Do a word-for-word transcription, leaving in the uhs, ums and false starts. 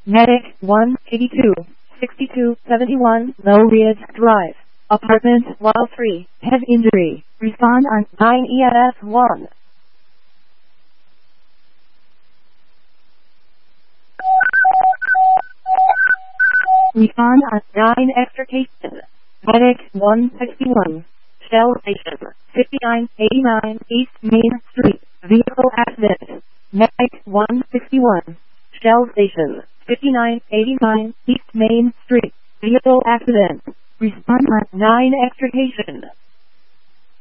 Medic one eighty-two, sixty-two seventy-one, Low Ridge Drive, Apartment one oh three, head injury. Respond on nine E M S one. Respond on nine extrication. Medic one sixty-one, Shell Station, fifty-nine eighty-nine East Main Street, vehicle accident. Medic one sixty-one, Shell Station, fifty-nine eighty-nine East Main Street, vehicle accident. Respond on nine extrication.